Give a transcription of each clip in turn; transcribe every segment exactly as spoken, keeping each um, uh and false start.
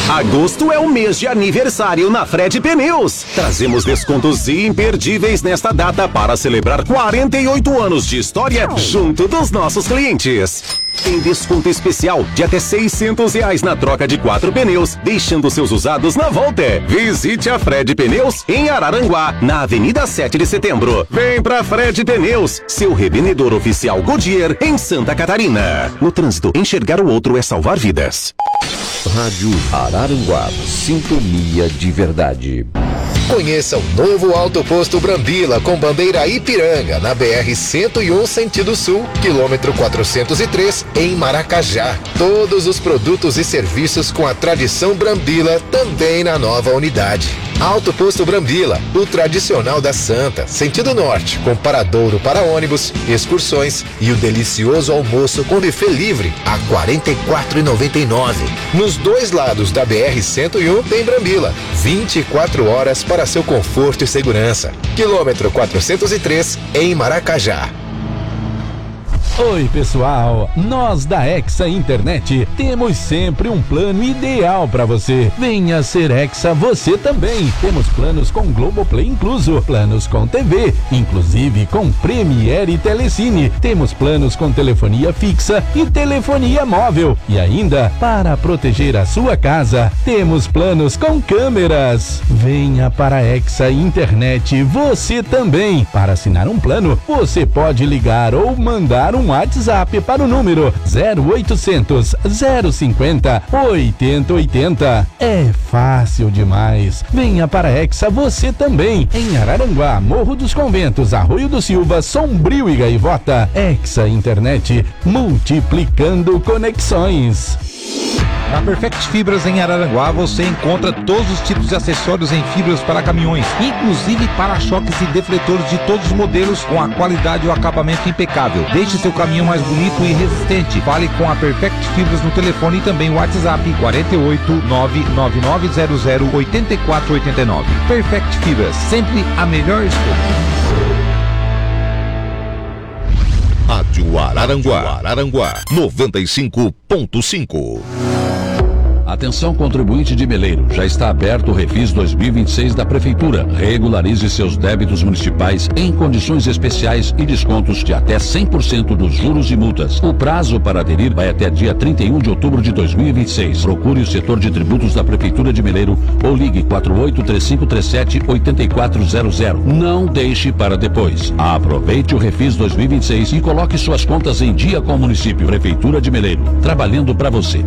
Agosto é o mês de aniversário na Fred Pneus. Trazemos descontos imperdíveis nesta data para celebrar quarenta e oito anos de história junto dos nossos clientes. Tem desconto especial de até seiscentos reais na troca de quatro pneus, deixando seus usados na volta. Visite a Fred Pneus em Araranguá, na Avenida sete de Setembro. Vem pra Fred Pneus, seu revendedor oficial Goodyear em Santa Catarina. No trânsito, enxergar o outro é salvar vidas. Rádio Araranguá, sintonia de verdade. Conheça o novo Alto Posto Brambila com bandeira Ipiranga na B R cento e um sentido sul, quilômetro quatrocentos e três, em Maracajá. Todos os produtos e serviços com a tradição Brambila também na nova unidade. Alto Posto Brambila, o tradicional da Santa, sentido norte, com paradouro para ônibus, excursões e o delicioso almoço com buffet livre a quarenta e quatro reais e noventa e nove centavos. Nos dois lados da B R cento e um tem Brambila, vinte e quatro horas para seu conforto e segurança. Quilômetro quatrocentos e três, em Maracajá. Oi pessoal, nós da Hexa Internet temos sempre um plano ideal para você. Venha ser Hexa você também. Temos planos com Globoplay incluso, planos com T V, inclusive com Premiere e Telecine. Temos planos com telefonia fixa e telefonia móvel. E ainda, para proteger a sua casa, temos planos com câmeras. Venha para a Hexa Internet você também. Para assinar um plano, você pode ligar ou mandar um WhatsApp para o número zero oitocentos, zero cinquenta, oitenta oitenta. É fácil demais. Venha para a Hexa você também. Em Araranguá, Morro dos Conventos, Arroio do Silva, Sombrio e Gaivota. Hexa Internet, multiplicando conexões. Na Perfect Fibras em Araranguá você encontra todos os tipos de acessórios em fibras para caminhões, inclusive para-choques e defletores de todos os modelos com a qualidade e o acabamento impecável. Deixe seu caminhão mais bonito e resistente. Fale com a Perfect Fibras no telefone e também o WhatsApp quarenta e oito, nove nove nove zero zero, oito quatro oito nove. Perfect Fibras, sempre a melhor escolha. Rádio Araranguá, Araranguá, noventa e cinco ponto cinco. Atenção contribuinte de Meleiro, já está aberto o Refis dois mil e vinte e seis da Prefeitura. Regularize seus débitos municipais em condições especiais e descontos de até cem por cento dos juros e multas. O prazo para aderir vai até dia trinta e um de outubro de dois mil e vinte e seis. Procure o setor de tributos da Prefeitura de Meleiro ou ligue quatro oito três cinco três sete, oito quatro zero zero. Não deixe para depois. Aproveite o Refis dois mil e vinte e seis e coloque suas contas em dia com o município. Prefeitura de Meleiro, trabalhando para você.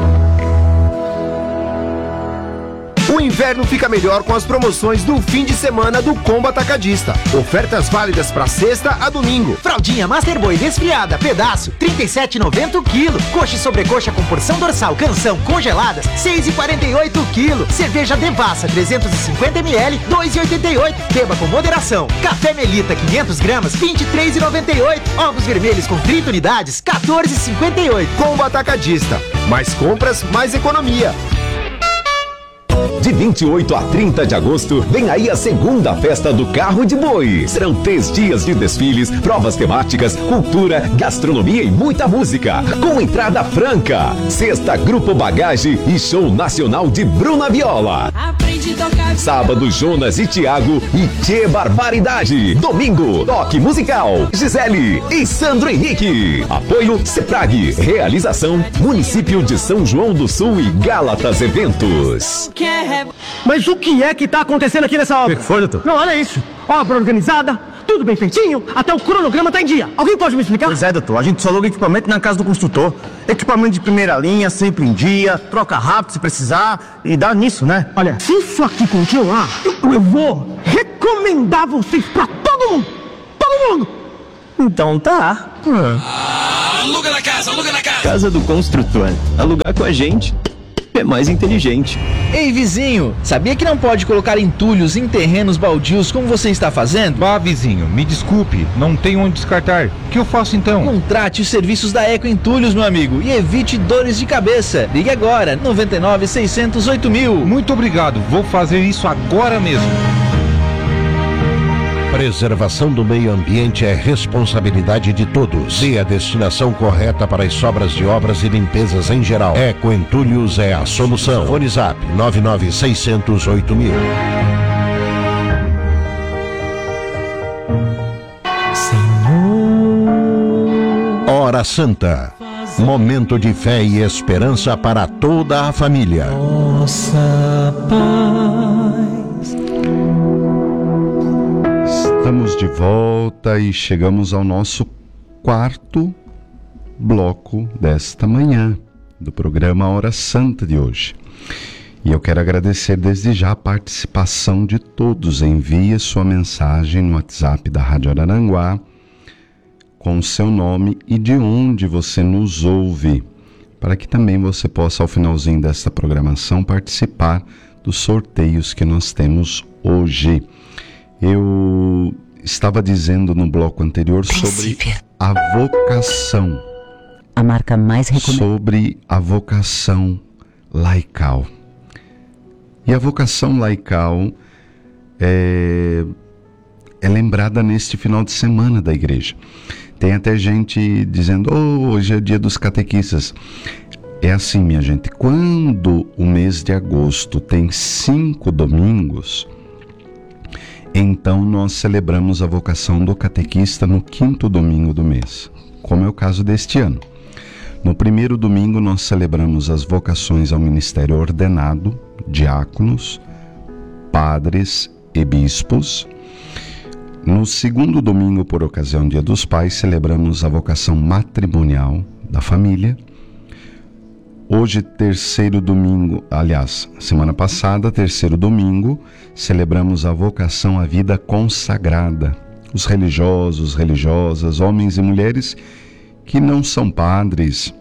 O inverno fica melhor com as promoções do fim de semana do Combo Atacadista. Ofertas válidas para sexta a domingo. Fraldinha Master Boy desfriada, pedaço, trinta e sete reais e noventa centavos o quilo. Coxa e sobrecoxa com porção dorsal, canção, congeladas, seis reais e quarenta e oito centavos o quilo. Cerveja Devassa, trezentos e cinquenta mililitros, dois reais e oitenta e oito centavos. Beba com moderação. Café Melita, quinhentas gramas, vinte e três reais e noventa e oito centavos. Ovos vermelhos com trinta unidades, quatorze reais e cinquenta e oito centavos. Combo Atacadista. Mais compras, mais economia. De vinte e oito a trinta de agosto, vem aí a segunda festa do Carro de Boi. Serão três dias de desfiles, provas temáticas, cultura, gastronomia e muita música, com entrada franca. Sexta, Grupo Bagagem e show nacional de Bruna Viola. Sábado, Jonas e Thiago e Tchê Barbaridade. Domingo, Toque Musical, Gisele e Sandro Henrique. Apoio Ceprag. Realização Município de São João do Sul e Gálatas Eventos. Mas o que é que tá acontecendo aqui nessa obra? O que foi, doutor? Não, olha isso. Obra organizada, tudo bem feitinho, até o cronograma tá em dia. Alguém pode me explicar? Pois é, doutor. A gente só aluga equipamento na casa do construtor. Equipamento de primeira linha, sempre em dia, troca rápido se precisar e dá nisso, né? Olha, se isso aqui continuar, eu, eu vou recomendar vocês pra todo mundo. Todo mundo. Então tá. Hum. Aluga na casa, aluga na casa. Casa do construtor. Alugar com a gente é mais inteligente. Ei, vizinho, sabia que não pode colocar entulhos em terrenos baldios como você está fazendo? Bah, vizinho, me desculpe, não tenho onde descartar. O que eu faço então? Contrate os serviços da Eco Entulhos, meu amigo, e evite dores de cabeça. Ligue agora, noventa e nove, seiscentos, oito mil. Muito obrigado, vou fazer isso agora mesmo. preservação do meio ambiente é responsabilidade de todos. Dê a destinação correta para as sobras de obras e limpezas em geral. Eco Entulhos é a solução. Fone Zap nove nove seis zero zero oito mil. Hora Santa. Momento de fé e esperança para toda a família. Nossa paz. Estamos de volta e chegamos ao nosso quarto bloco desta manhã do programa Hora Santa de hoje. E eu quero agradecer desde já a participação de todos. Envie sua mensagem no WhatsApp da Rádio Araranguá com o seu nome e de onde você nos ouve, para que também você possa, ao finalzinho desta programação, participar dos sorteios que nós temos hoje. Eu estava dizendo no bloco anterior sobre a vocação. A marca mais recomendada. Sobre a vocação laical. E a vocação laical é, é lembrada neste final de semana da igreja. Tem até gente dizendo, oh, hoje é dia dos catequistas. É assim, minha gente, quando o mês de agosto tem cinco domingos, então nós celebramos a vocação do catequista no quinto domingo do mês, como é o caso deste ano. No primeiro domingo nós celebramos as vocações ao ministério ordenado, diáconos, padres e bispos. No segundo domingo, por ocasião do Dia dos Pais, celebramos a vocação matrimonial da família. Hoje, terceiro domingo, aliás, semana passada, terceiro domingo, celebramos a vocação à vida consagrada. Os religiosos, religiosas, homens e mulheres que não são padres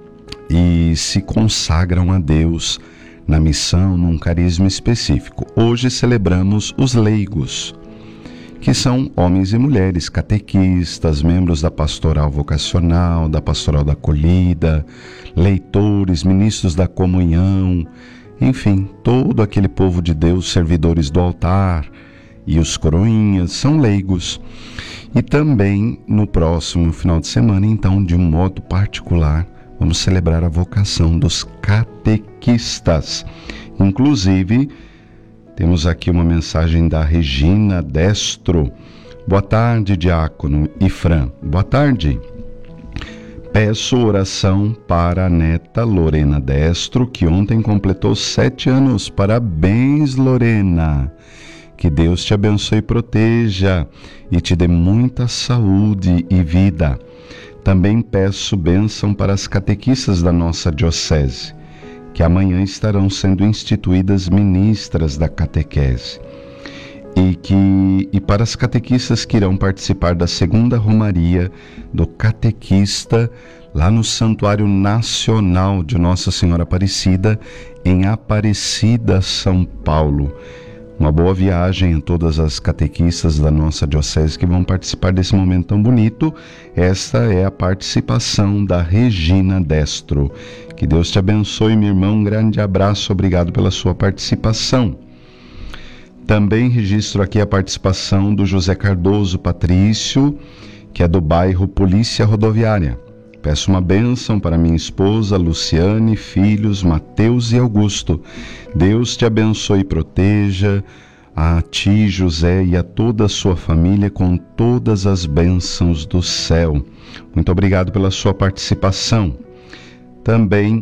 e se consagram a Deus na missão, num carisma específico. Hoje celebramos os leigos, que são homens e mulheres, catequistas, membros da pastoral vocacional, da pastoral da acolhida, leitores, ministros da comunhão, enfim, todo aquele povo de Deus, servidores do altar e os coroinhas, são leigos. E também no próximo final de semana, então, de um modo particular, vamos celebrar a vocação dos catequistas. Inclusive, temos aqui uma mensagem da Regina Destro. Boa tarde, diácono e Fran. Boa tarde. Peço oração para a neta Lorena Destro, que ontem completou sete anos. Parabéns, Lorena. Que Deus te abençoe e proteja e te dê muita saúde e vida. Também peço bênção para as catequistas da nossa diocese, que amanhã estarão sendo instituídas ministras da catequese, e, que, e para as catequistas que irão participar da segunda romaria do catequista lá no Santuário Nacional de Nossa Senhora Aparecida, em Aparecida, São Paulo. Uma boa viagem a todas as catequistas da nossa diocese que vão participar desse momento tão bonito. Esta é a participação da Regina Destro. Que Deus te abençoe, meu irmão. Um grande abraço, obrigado pela sua participação. Também registro aqui a participação do José Cardoso Patrício, que é do bairro Polícia Rodoviária. Peço uma bênção para minha esposa Luciane, filhos Mateus e Augusto. Deus te abençoe e proteja a ti, José, e a toda a sua família com todas as bênçãos do céu. Muito obrigado pela sua participação. Também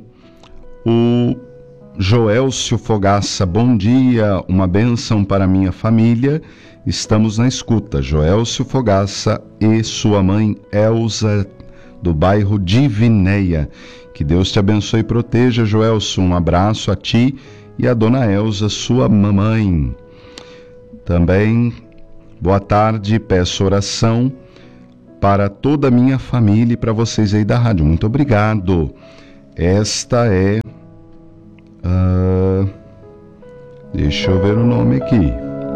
o Joelcio Fogaça, bom dia, uma bênção para minha família. Estamos na escuta. Joelcio Fogaça e sua mãe Elza, do bairro Divinéia. Que Deus te abençoe e proteja, Joelson. Um abraço a ti e a dona Elza, sua mamãe. Também, boa tarde, peço oração para toda a minha família e para vocês aí da rádio. Muito obrigado. Esta é... Uh, deixa eu ver o nome aqui.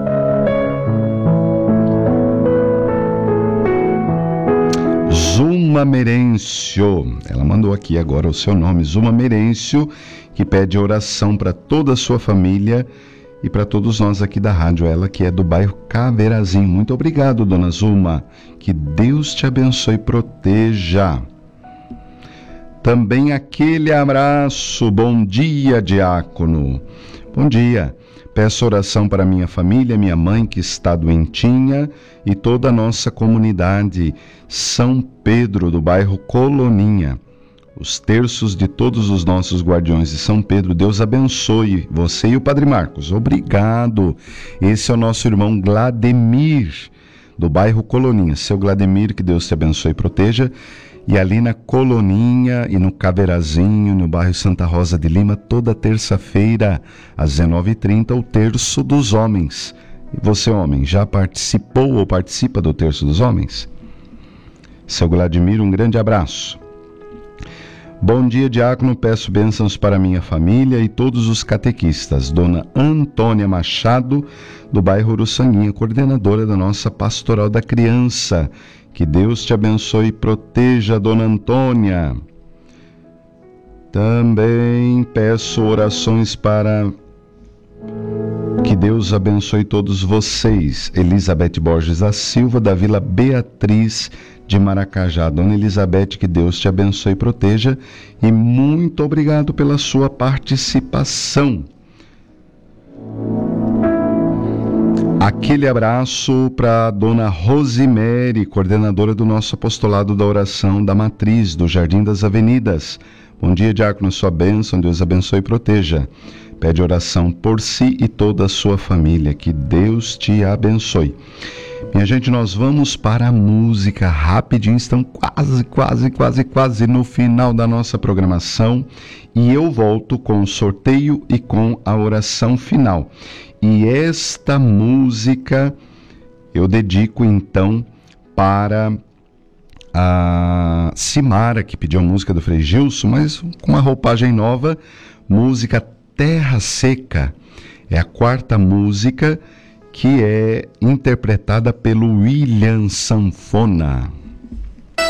Zuma Merêncio, ela mandou aqui agora o seu nome, Zuma Merêncio, que pede oração para toda a sua família e para todos nós aqui da rádio, ela que é do bairro Caveirazinho. Muito obrigado, dona Zulma. Que Deus te abençoe e proteja. Também aquele abraço. Bom dia, diácono. Bom dia. Peço oração para minha família, minha mãe que está doentinha e toda a nossa comunidade. São Pedro, do bairro Coloninha. Os terços de todos os nossos guardiões de São Pedro, Deus abençoe você e o Padre Marcos. Obrigado. Esse é o nosso irmão Glademir, do bairro Coloninha. Seu Glademir, que Deus te abençoe e proteja. E ali na Coloninha e no Caveirazinho, no bairro Santa Rosa de Lima, toda terça-feira, às dezenove e trinta, o Terço dos Homens. E você, homem, já participou ou participa do Terço dos Homens? Seu Gladimir, um grande abraço. Bom dia, diácono. Peço bênçãos para minha família e todos os catequistas. Dona Antônia Machado, do bairro Uruçanguinha, coordenadora da nossa Pastoral da Criança. Que Deus te abençoe e proteja, dona Antônia. Também peço orações para que Deus abençoe todos vocês. Elizabeth Borges da Silva, da Vila Beatriz de Maracajá. Dona Elizabeth, que Deus te abençoe e proteja. E muito obrigado pela sua participação. Aquele abraço para a dona Rosemary, coordenadora do nosso apostolado da oração da Matriz, do Jardim das Avenidas. Bom dia, diácono, sua bênção, Deus abençoe e proteja. Pede oração por si e toda a sua família, que Deus te abençoe. Minha gente, nós vamos para a música rapidinho, estão quase, quase, quase, quase no final da nossa programação e eu volto com o sorteio e com a oração final. E esta música eu dedico então para a Simara, que pediu a música do Frei Gilson, mas com uma roupagem nova, música Terra Seca. É a quarta música que é interpretada pelo William Sanfona.